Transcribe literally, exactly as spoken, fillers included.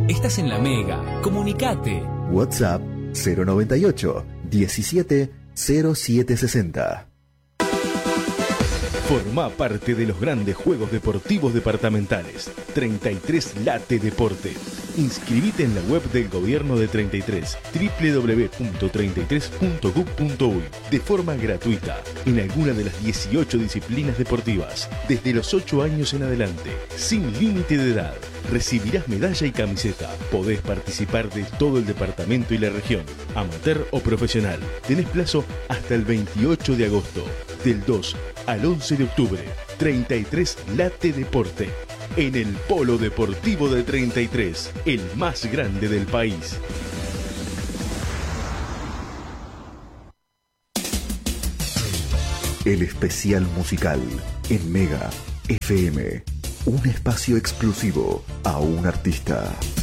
Estás en la Mega, comunicate. WhatsApp cero noventa y ocho, diecisiete, cero siete sesenta. Formá parte de los grandes juegos deportivos departamentales. treinta y tres Late Deporte. Inscribite en la web del Gobierno de treinta y tres, doble u doble u doble u punto treinta y tres punto gov punto uy, de forma gratuita, en alguna de las dieciocho disciplinas deportivas, desde los ocho años en adelante, sin límite de edad. Recibirás medalla y camiseta. Podés participar de todo el departamento y la región, amateur o profesional. Tenés plazo hasta el veintiocho de agosto, del dos al once de octubre. treinta y tres Late Deporte, en el Polo Deportivo de treinta y tres, el más grande del país. El especial musical en Mega F M. Un espacio exclusivo a un artista.